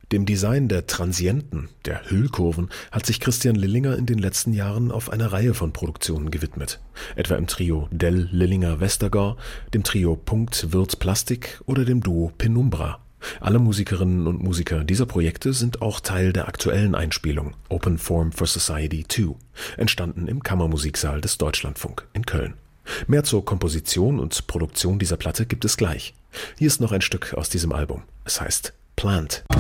Dem Design der Transienten, der Hüllkurven, hat sich Christian Lillinger in den letzten Jahren auf eine Reihe von Produktionen gewidmet. Etwa im Trio Dell Lillinger Westergaard, dem Trio Punkt Wirth Plastik oder dem Duo Penumbra. Alle Musikerinnen und Musiker dieser Projekte sind auch Teil der aktuellen Einspielung Open Form for Society 2, entstanden im Kammermusiksaal des Deutschlandfunk in Köln. Mehr zur Komposition und Produktion dieser Platte gibt es gleich. Hier ist noch ein Stück aus diesem Album. Es heißt Plant.